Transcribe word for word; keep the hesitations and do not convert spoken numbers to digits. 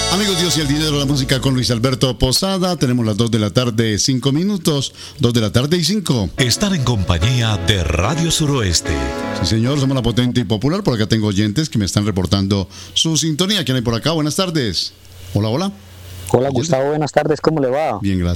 Amigos, Dios y el dinero, la música con Luis Alberto Posada. Tenemos las dos de la tarde, cinco minutos. dos de la tarde y cinco. Están en compañía de Radio Suroeste. Sí, señor, somos la potente y popular. Por acá tengo oyentes que me están reportando su sintonía. ¿Quién hay por acá? Buenas tardes. Hola, hola. Hola, Gustavo, buenas tardes, ¿cómo le va? Bien, gracias.